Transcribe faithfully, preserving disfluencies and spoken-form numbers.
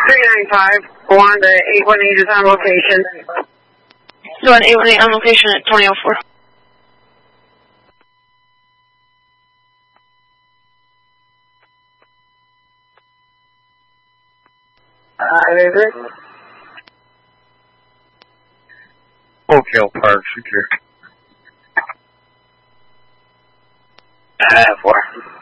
three nine five, one to eight one eight is on location. So on eight one eight on location at twenty oh four. Uh, is it? Oak Hill Park, secure. Uh, four.